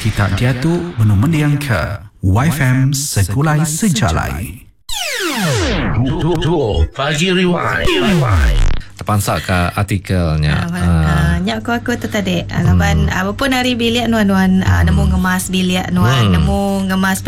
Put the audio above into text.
Kita diatu menu mendiang ke YFM Sekulai Sejalai. Pagi Rewind. Terpansak ke artikelnya. Nyak aku tertarik. Laban apa pun hari bilik nuan nemu ngemas bilik nuan, nemu ngemas